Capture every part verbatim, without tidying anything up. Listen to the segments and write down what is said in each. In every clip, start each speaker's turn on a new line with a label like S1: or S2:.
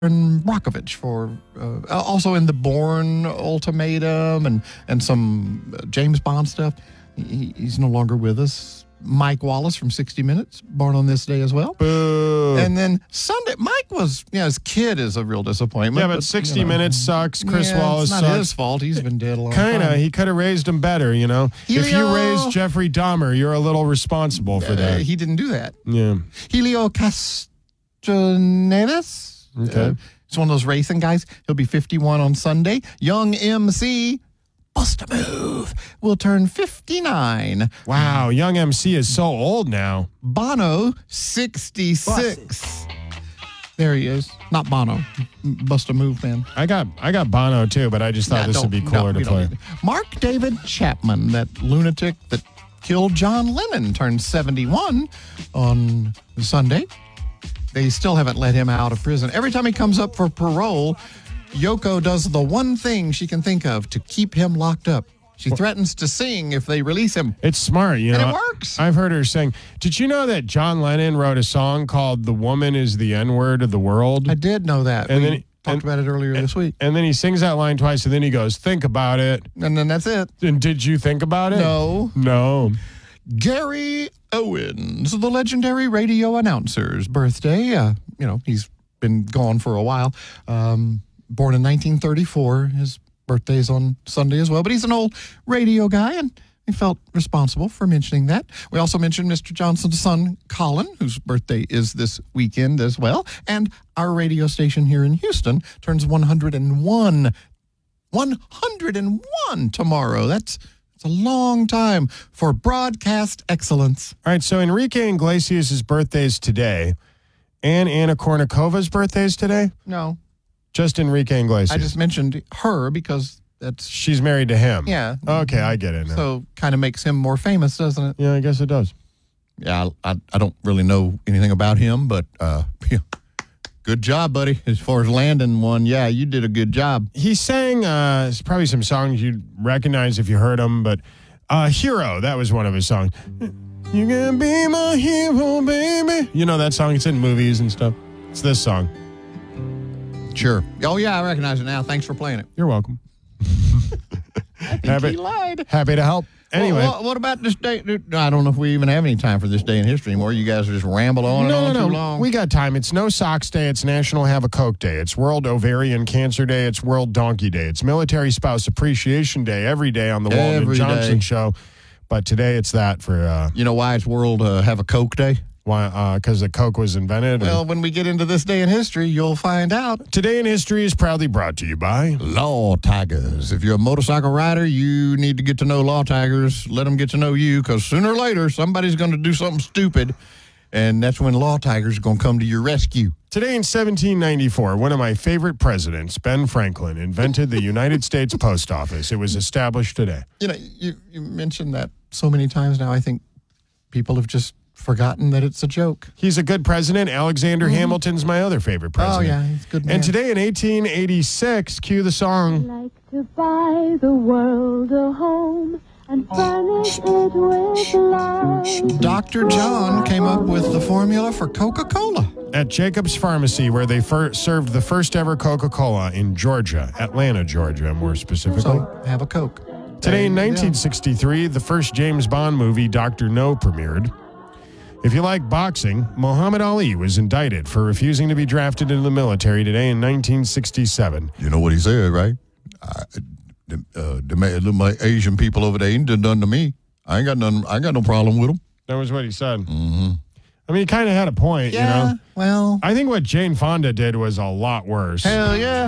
S1: and Brockovich for uh, also in the Bourne Ultimatum and and some James Bond stuff. He, he's no longer with us. Mike Wallace from sixty minutes, born on this day as well.
S2: Boo.
S1: And then Sunday, Mike was, yeah, his kid is a real disappointment.
S2: Yeah, but, but sixty you know, minutes sucks. Chris
S1: yeah,
S2: Wallace
S1: it's not
S2: sucks.
S1: his fault. He's been dead a long
S2: Kinda.
S1: time.
S2: Kinda. He could have raised him better, you know.
S1: Helio.
S2: If you raised Jeffrey Dahmer, you're a little responsible for
S1: uh,
S2: that.
S1: He didn't do that.
S2: Yeah.
S1: Helio Castanedas.
S2: Okay.
S1: Uh, he's one of those racing guys. He'll be fifty-one on Sunday. Young M C. Bust a Move will turn fifty-nine.
S2: Wow, Young M C is so old now.
S1: Bono, sixty-six. There he is. Not Bono. Bust a Move, man.
S2: I got I got Bono too, but I just thought
S1: Yeah,
S2: this would be cooler
S1: no,
S2: to play.
S1: Mark David Chapman, that lunatic that killed John Lennon, turned seventy-one on Sunday. They still haven't let him out of prison. Every time he comes up for parole, Yoko does the one thing she can think of to keep him locked up. She threatens to sing if they release him.
S2: It's smart, you
S1: And
S2: know.
S1: it works.
S2: I've heard her sing. Did you know that John Lennon wrote a song called "The Woman Is the N-Word of the World"?
S1: I did know that.
S2: And
S1: we
S2: then-
S1: talked
S2: and-
S1: about it earlier
S2: and,
S1: this week.
S2: And then he sings that line twice, and then he goes, "Think about it."
S1: And then that's it.
S2: And did you think about it?
S1: No.
S2: No.
S1: Gary Owens, the legendary radio announcer's birthday. Uh, you know, he's been gone for a while. Um, born in nineteen thirty-four. His birthday's on Sunday as well. But he's an old radio guy, and we felt responsible for mentioning that. We also mentioned Mister Johnson's son, Colin, whose birthday is this weekend as well. And our radio station here in Houston turns one hundred one. one hundred one tomorrow. That's It's a long time for broadcast excellence.
S2: All right, so Enrique Iglesias' birthday is today, and Anna Kournikovas' birthday is today?
S1: No.
S2: Just Enrique Iglesias.
S1: I just mentioned her because that's...
S2: She's married to him.
S1: Yeah.
S2: Okay, I get it now.
S1: So kind of makes him more famous, doesn't it?
S2: Yeah, I guess it does.
S1: Yeah, I, I don't really know anything about him, but uh, yeah, good job, buddy. As far as landing one, yeah, you did a good job.
S2: He sang uh, it's probably some songs you'd recognize if you heard them, but uh, Hero, that was one of his songs. You can be my hero, baby. You know that song? It's in movies and stuff. It's this song.
S1: Sure. Oh, yeah, I recognize it now. Thanks for playing it.
S2: You're welcome.
S1: I think
S2: Happy-
S1: he lied.
S2: Happy to help. Anyway.
S1: Well, what, what about this day? I don't know if we even have any time for this day in history anymore. You guys are just ramble on and
S2: no,
S1: on
S2: no,
S1: too
S2: no.
S1: long.
S2: We got time. It's No Socks Day. It's National Have a Coke Day. It's World Ovarian Cancer Day. It's World Donkey Day. It's Military Spouse Appreciation Day every day on the Walton
S1: Every
S2: Johnson
S1: day.
S2: Show. But today it's that for, uh,
S1: You know why it's World uh, Have a Coke Day?
S2: why, uh, because the Coke was invented. or-
S1: Well, when we get into this day in history, you'll find out.
S2: Today in History is proudly brought to you by...
S1: Law Tigers. If you're a motorcycle rider, you need to get to know Law Tigers. Let them get to know you, because sooner or later, somebody's going to do something stupid, and that's when Law Tigers are going to come to your rescue.
S2: Today in seventeen ninety-four, one of my favorite presidents, Ben Franklin, invented the United States Post Office. It was established today.
S1: You know, you, you mentioned that so many times now, I think people have just forgotten that it's a joke.
S2: He's a good president. Alexander
S1: Mm-hmm.
S2: Hamilton's my other favorite president.
S1: Oh, yeah, he's a good man.
S2: And today in eighteen eighty-six, cue the song.
S3: Like to buy the world a home and furnish it with love.
S1: Doctor John came up with the formula for Coca-Cola.
S2: At Jacob's Pharmacy, where they fir- served the first ever Coca-Cola in Georgia, Atlanta, Georgia, more specifically.
S1: So, have a Coke.
S2: Today in
S1: Yeah.
S2: nineteen sixty-three, the first James Bond movie, Doctor No, premiered. If you like boxing, Muhammad Ali was indicted for refusing to be drafted into the military today in nineteen sixty-seven.
S1: You know what he said, right? I, the, uh, the, ma- my Asian people over there ain't done nothing to me. I ain't got none. I ain't got no problem with them.
S2: That was what he said. Mm-hmm. I mean, he kind of had a point, you know.
S1: Well,
S2: I think what Jane Fonda did was a lot worse.
S1: hell yeah.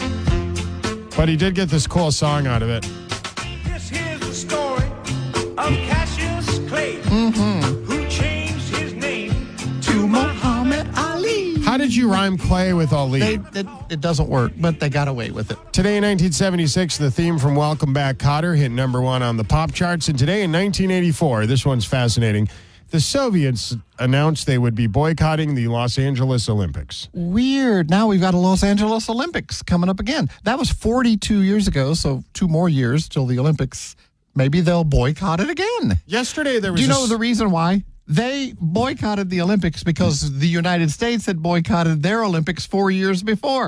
S2: But he did get this cool song out of it.
S4: This here's the story of Cassius Clay, who changed his name
S1: To Muhammad Ali.
S2: How did you rhyme Clay with Ali?
S1: They, it, it doesn't work, but they got away with it.
S2: Today in nineteen seventy-six, the theme from Welcome Back, Kotter hit number one on the pop charts. And today in nineteen eighty-four, this one's fascinating, the Soviets announced they would be boycotting the Los Angeles Olympics.
S1: Weird. Now we've got a Los Angeles Olympics coming up again. That was forty-two years ago, so two more years till the Olympics. Maybe they'll boycott it again.
S2: Yesterday, there was
S1: Do you
S2: a
S1: know
S2: s-
S1: the reason why? They boycotted the Olympics because the United States had boycotted their Olympics four years before.